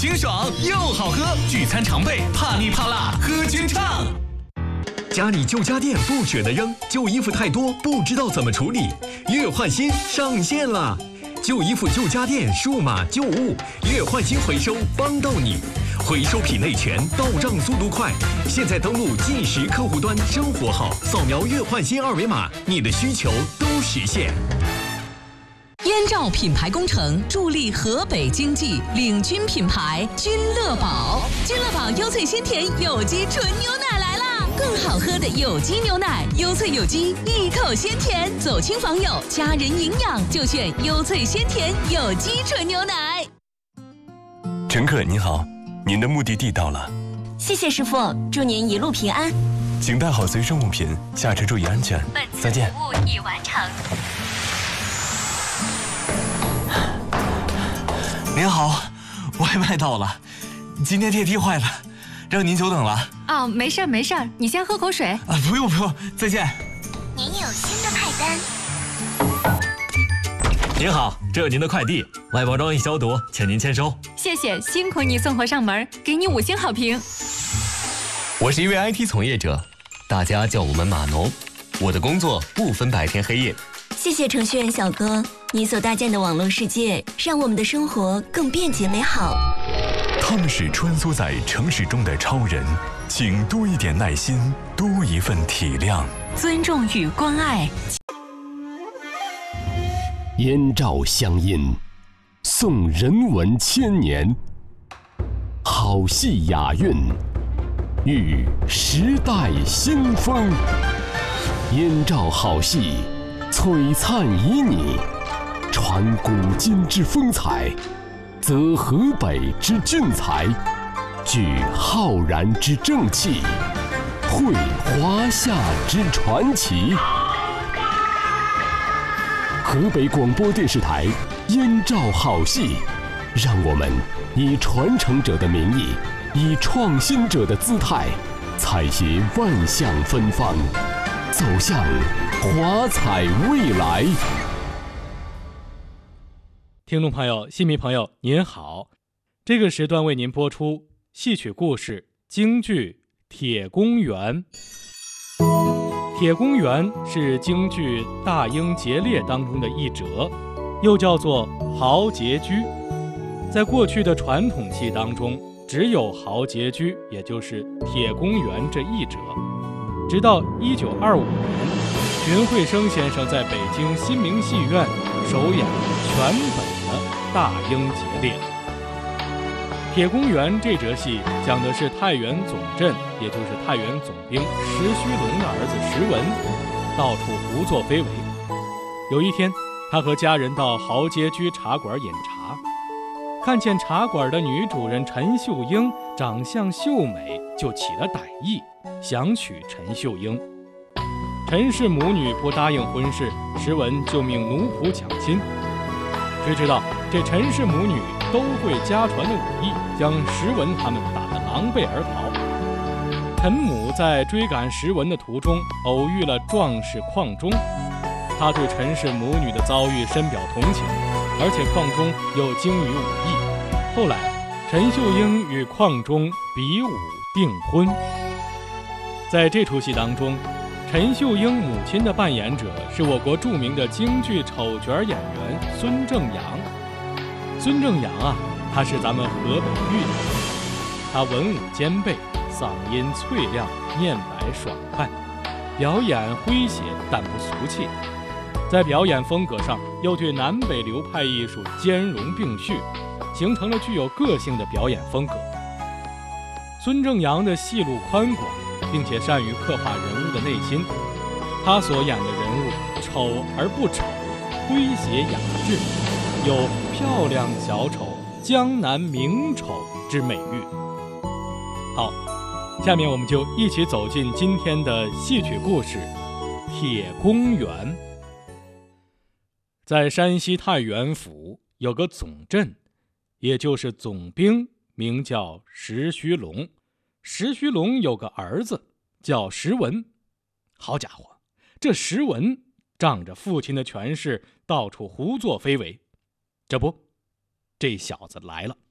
清爽又好喝，聚餐常备怕腻怕辣喝菌畅。家里旧家电不舍得扔，旧衣服太多不知道怎么处理，月换新上线了。旧衣服旧家电数码旧物月换新回收帮到你，回收品类全，到账速度快。现在登录计时客户端生活号，扫描月换新二维码，你的需求都实现。 燕赵品牌工程助力河北经济，领军品牌君乐宝。君乐宝优萃鲜甜有机纯牛奶来啦！更好喝的有机牛奶，优萃有机，一口鲜甜。走亲访友，家人营养就选优萃鲜甜有机纯牛奶。 乘客您好，您的目的地到了。 谢谢师傅，祝您一路平安。 请带好随身物品，下车注意安全。再见。 本次服务已完成。 您好，外卖到了，今天电梯坏了，让您久等了。 哦，没事没事，你先喝口水。 啊，不用，再见。 您有新的派单。 您好，这是您的快递，外包装已消毒，请您签收。 谢谢，辛苦你送货上门，给你5星好评。 我是一位 IT 从业者，大家叫我们码农，我的工作不分白天黑夜。 谢谢程序员小哥，你所搭建的网络世界让我们的生活更便捷美好。 他们是穿梭在城市中的超人，请多一点耐心，多一份体谅， 尊重与关爱。 燕赵乡音，颂人文千年，好戏雅韵，遇时代新风。燕赵好戏，璀璨旖旎，传古今之风采，则河北之俊才，聚浩然之正气，绘华夏之传奇。河北广播电视台燕赵好戏，让我们以传承者的名义，以创新者的姿态，采撷万象芬芳，走向华彩未来。 听众朋友、戏迷朋友您好，这个时段为您播出戏曲故事京剧《铁公园》。铁公园是京剧《大英劫猎》当中的一折，又叫做豪杰居。在过去的传统戏当中，只有豪杰居，也就是铁公园这一折。直到1925年，荀慧生先生在北京新明戏院首演全本的《大英劫猎》。铁公园这折戏讲的是太原总镇，也就是太原总兵石须龙的儿子石文，到处胡作非为。有一天，他和家人到豪杰居茶馆饮茶，看见茶馆的女主人陈秀英长相秀美，就起了歹意，想娶陈秀英。陈氏母女不答应婚事，石文就命奴仆抢亲。谁知道这陈氏母女都会家传的武艺，将石文他们打得狼狈而逃。陈母在追赶石文的途中，偶遇了壮士邝忠，他对陈氏母女的遭遇深表同情，而且邝忠又精于武艺。后来，陈秀英与邝忠比武订婚。在这出戏当中，陈秀英母亲的扮演者是我国著名的京剧丑角演员孙正阳。孙正阳啊，他是咱们河北豫的人，他文武兼备，嗓音脆亮，面白爽快，表演诙谐但不俗气。在表演风格上，又对南北流派艺术兼容并蓄，形成了具有个性的表演风格。孙正阳的戏路宽广，并且善于刻画人物的内心。他所演的人物丑而不丑，诙谐雅致，有漂亮小丑、江南名丑之美誉。好，下面我们就一起走进今天的戏曲故事《铁公园》。在山西太原府有个总镇，也就是总兵，名叫石须龙。石须龙有个儿子叫石文。好家伙，这石文仗着父亲的权势，到处胡作非为。这不，这小子来了。